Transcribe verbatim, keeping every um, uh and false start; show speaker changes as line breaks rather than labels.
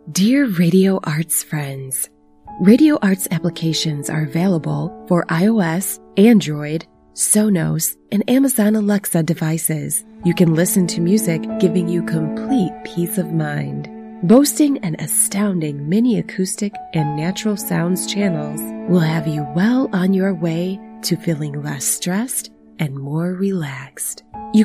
Dear Radio Arts friends, Radio Arts applications are available for iOS, Android, Sonos, and Amazon Alexa devices. You can listen to music giving you complete peace of mind. Boasting an astounding mini acoustic and natural sounds channels will have you well on your way to feeling less stressed and more relaxed.